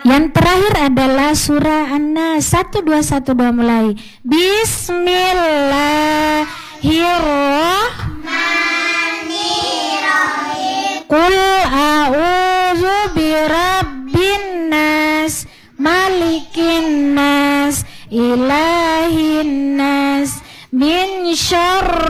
Yang terakhir adalah surah An-Nas 1212 mulai. Bismillahirrahmanirrahim. Qul a'udzu birabbin nas, malikin nas, ilahin nas, min syarri